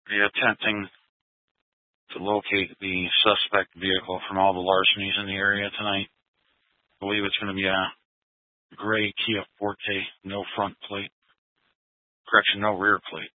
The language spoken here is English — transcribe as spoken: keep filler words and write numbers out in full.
be attempting to locate the suspect vehicle from all the larcenies in the area tonight. I believe it's going to be a gray Kia Forte, no front plate. Correction, no rear plate.